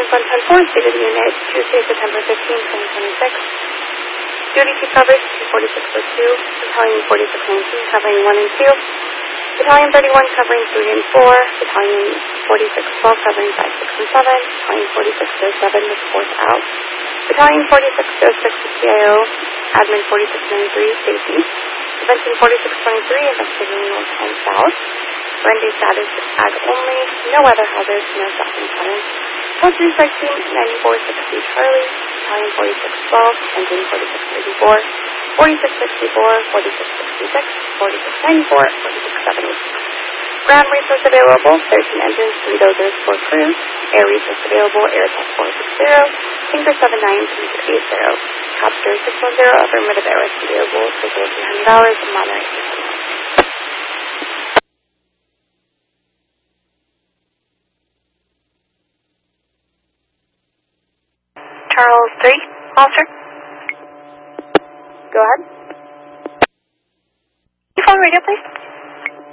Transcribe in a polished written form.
on 10-4, State of the Unit, Tuesday, September 15, 2026. Duty chief coverage, 24602, Battalion 4619, covering 1 and 2. Battalion 31 covering 3 and 4. Battalion 4612 covering 5, 6, and 7. Battalion 4607 was 4th out. Battalion 4606 with PIO. Admin 4693, safety. Prevention 4623, investigating north and south. Renday status ag only. No weather hazards, no stopping patterns. Post restrike team 9460 Charlie. Battalion 4612, engine 4634, 4664, 4666, 4694, 4676. Ground resource available, 13 engines, 3 dozers, 4 crews. Air resource available, Air Tech 460, Tinker 79, Tinker 80. Capture 610, affirmative air rest available, total $300, and monitoring $600. Charles 3, officer. Go ahead. Your phone radio, please.